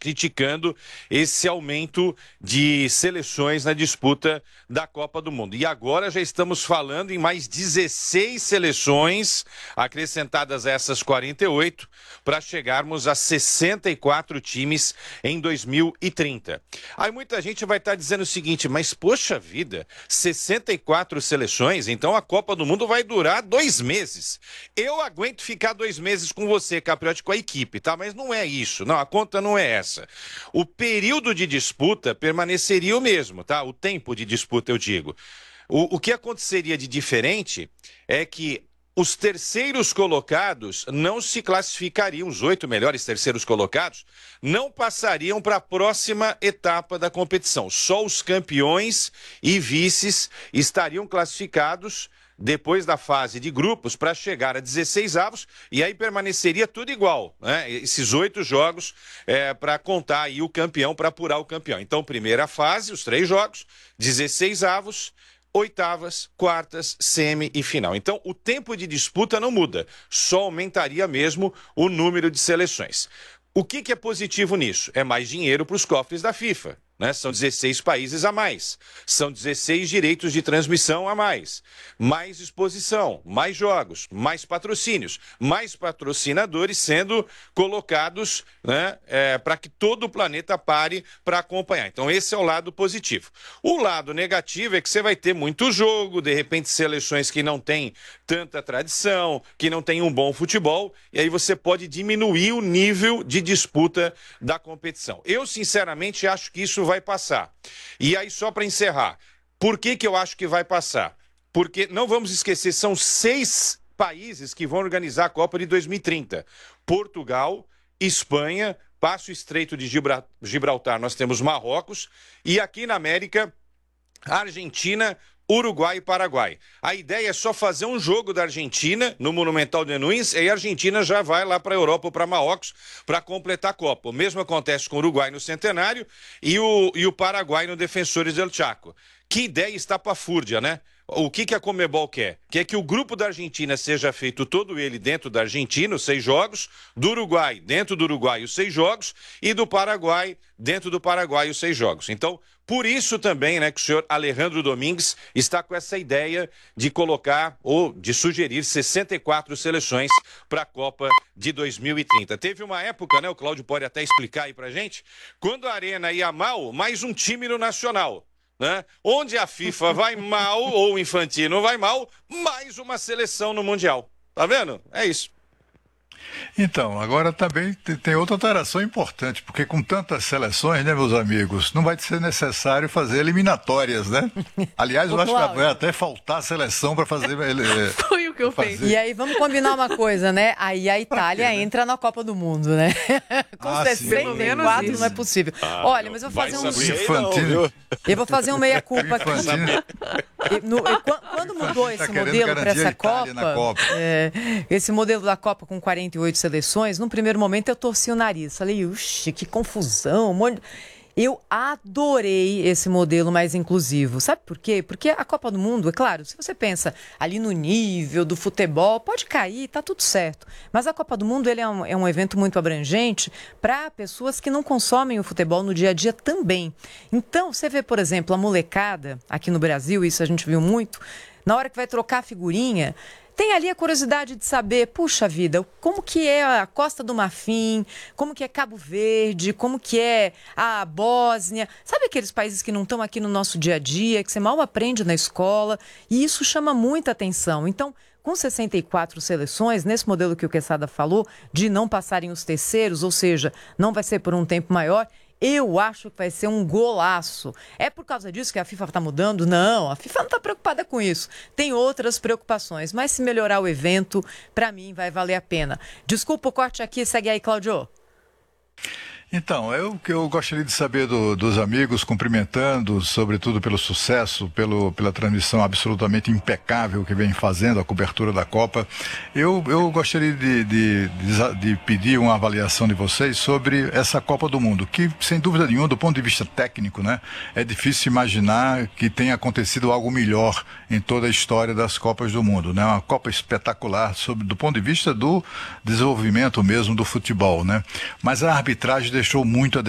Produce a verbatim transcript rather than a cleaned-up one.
criticando esse aumento de seleções na disputa da Copa do Mundo. E agora já estamos falando em mais dezesseis seleções acrescentadas a essas quarenta e oito para chegarmos a sessenta e quatro times em dois mil e trinta. Aí muita gente vai estar dizendo o seguinte, mas poxa vida, sessenta e quatro seleções, então a Copa do Mundo vai durar dois meses. Eu aguento ficar dois meses com você, Capriotti, com a equipe, tá? Mas não é isso, não, a conta não é essa. O período de disputa permaneceria o mesmo, tá? O tempo de disputa, eu digo. O, o que aconteceria de diferente é que os terceiros colocados não se classificariam, os oito melhores terceiros colocados, não passariam para a próxima etapa da competição. Só os campeões e vices estariam classificados depois da fase de grupos para chegar a dezesseis avos e aí permaneceria tudo igual, né? Esses oito jogos é, para contar aí o campeão, para apurar o campeão. Então, primeira fase, os três jogos, dezesseis avos, oitavas, quartas, semi e final. Então, o tempo de disputa não muda, só aumentaria mesmo o número de seleções. O que, que é positivo nisso? É mais dinheiro para os cofres da FIFA, né? São dezesseis países a mais, são dezesseis direitos de transmissão a mais, mais exposição, mais jogos, mais patrocínios, mais patrocinadores sendo colocados, né, é, para que todo o planeta pare para acompanhar. Então esse é o lado positivo. O lado negativo é que você vai ter muito jogo, de repente seleções que não têm tanta tradição, que não têm um bom futebol, e aí você pode diminuir o nível de disputa da competição. Eu sinceramente acho que isso vai vai passar. E aí, só para encerrar, por que que eu acho que vai passar? Porque, não vamos esquecer, são seis países que vão organizar a Copa de dois mil e trinta. Portugal, Espanha, Passo Estreito de Gibraltar, nós temos Marrocos, e aqui na América, Argentina, Uruguai e Paraguai. A ideia é só fazer um jogo da Argentina no Monumental de Nunes e a Argentina já vai lá para a Europa ou para Marrocos para completar a Copa. O mesmo acontece com o Uruguai no Centenário e o, e o Paraguai no Defensores del Chaco. Que ideia estapafúrdia, né? O que, que a Conmebol quer? Quer que o grupo da Argentina seja feito todo ele dentro da Argentina, os seis jogos, do Uruguai dentro do Uruguai, os seis jogos, e do Paraguai dentro do Paraguai, os seis jogos. Então, por isso também, né, que o senhor Alejandro Domingues está com essa ideia de colocar ou de sugerir sessenta e quatro seleções para a Copa de dois mil e trinta. Teve uma época, né, o Cláudio pode até explicar aí pra gente, quando a Arena ia mal, mais um time no Nacional. Né? Onde a FIFA vai mal, ou o Infantino vai mal, mais uma seleção no Mundial. Tá vendo? É isso. Então, agora também tem outra alteração importante, porque com tantas seleções, né, meus amigos, não vai ser necessário fazer eliminatórias, né? Aliás, eu acho que vai até faltar seleção para fazer... Foi o que eu fiz. E aí, vamos combinar uma coisa, né? Aí a Itália quê, né? entra na Copa do Mundo, né? Com ah, sessenta e quatro não é possível. Ah, Olha, mas eu vou fazer um... Infantino. Eu vou fazer um meia-culpa aqui. No, quando mudou esse tá modelo para essa Copa, Copa. É, esse modelo da Copa com quarenta e oito seleções, no primeiro momento eu torci o nariz. Falei, uxe, que confusão. Eu adorei esse modelo mais inclusivo. Sabe por quê? Porque a Copa do Mundo, é claro, se você pensa ali no nível do futebol, pode cair, tá tudo certo. Mas a Copa do Mundo ele é, um, é um evento muito abrangente para pessoas que não consomem o futebol no dia a dia também. Então, você vê, por exemplo, a molecada aqui no Brasil, isso a gente viu muito, na hora que vai trocar a figurinha, tem ali a curiosidade de saber, puxa vida, como que é a Costa do Marfim, como que é Cabo Verde, como que é a Bósnia. Sabe aqueles países que não estão aqui no nosso dia a dia, que você mal aprende na escola? E isso chama muita atenção. Então, com sessenta e quatro seleções, nesse modelo que o Quesada falou, de não passarem os terceiros, ou seja, não vai ser por um tempo maior, eu acho que vai ser um golaço. É por causa disso que a FIFA está mudando? Não, a FIFA não está preocupada com isso. Tem outras preocupações, mas se melhorar o evento, para mim vai valer a pena. Desculpa o corte aqui, segue aí, Cláudio. Então, eu que eu gostaria de saber do, dos amigos, cumprimentando, sobretudo pelo sucesso, pelo, pela transmissão absolutamente impecável que vem fazendo, a cobertura da Copa. Eu, eu gostaria de, de, de, de pedir uma avaliação de vocês sobre essa Copa do Mundo, que, sem dúvida nenhuma, do ponto de vista técnico, né, é difícil imaginar que tenha acontecido algo melhor em toda a história das Copas do Mundo, né? Uma Copa espetacular, sobre, do ponto de vista do desenvolvimento mesmo do futebol, né? Mas a arbitragem deixou muito a